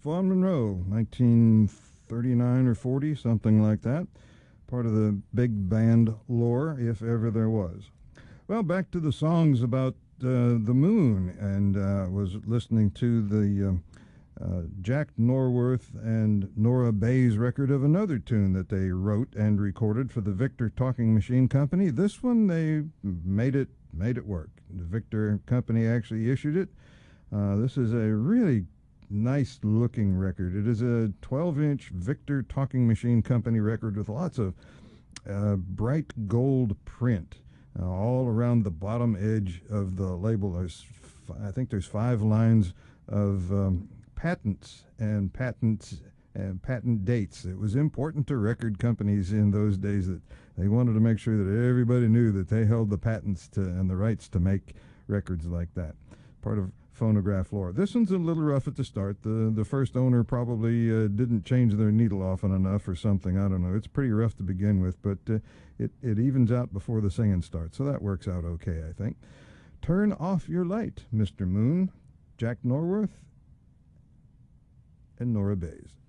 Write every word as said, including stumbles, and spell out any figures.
Vaughn Monroe, nineteen thirty-nine or forty, something like that. Part of the big band lore, if ever there was. Well, back to the songs about uh, the moon, and uh, was listening to the uh, uh, Jack Norworth and Nora Bayes record of another tune that they wrote and recorded for the Victor Talking Machine Company. This one, they made it made it work. The Victor Company actually issued it. Uh, this is a really nice looking record. It is a twelve inch Victor Talking Machine Company record with lots of uh, bright gold print uh, all around the bottom edge of the label. There's, f- I think there's five lines of um, patents and patents and patent dates. It was important to record companies in those days that they wanted to make sure that everybody knew that they held the patents to and the rights to make records like that. Part of phonograph lore. This one's a little rough at the start. The the first owner probably uh, didn't change their needle often enough or something. I don't know. It's pretty rough to begin with, but uh, it, it evens out before the singing starts, so that works out okay, I think. Turn Off Your Light, Mister Moon, Jack Norworth, and Nora Bayes.